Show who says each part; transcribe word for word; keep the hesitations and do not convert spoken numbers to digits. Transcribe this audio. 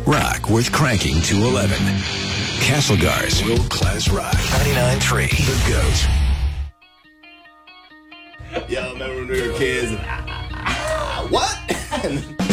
Speaker 1: Rock worth cranking to eleven. Castlegar's world-class rock. ninety-nine point three The Goat.
Speaker 2: Yo, remember when we were kids? And, ah, ah, ah, what?